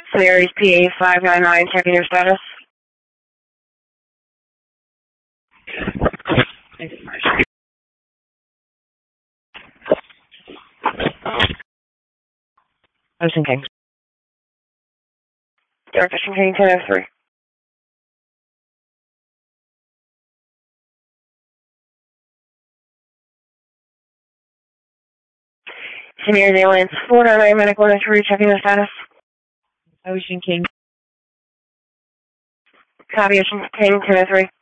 Series PA599, checking your status. Ocean King. Direct Ocean King 1003. Senior Airlines 499 Medical Entry, checking the status. Ocean King. Copy, Ocean King 1003.